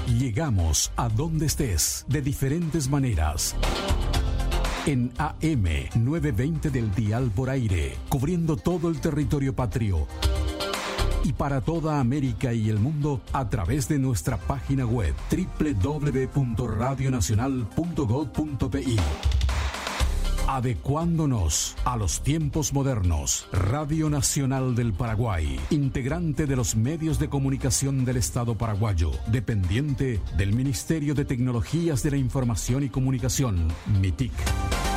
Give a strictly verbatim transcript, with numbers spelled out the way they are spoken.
Llegamos a donde estés de diferentes maneras. En A M novecientos veinte del dial por aire, cubriendo todo el territorio patrio. Y para toda América y el mundo a través de nuestra página web doble u doble u doble u punto radio nacional punto gob punto pe i. Adecuándonos a los tiempos modernos. Radio Nacional del Paraguay, integrante de los medios de comunicación del Estado paraguayo, dependiente del Ministerio de Tecnologías de la Información y Comunicación, MITIC.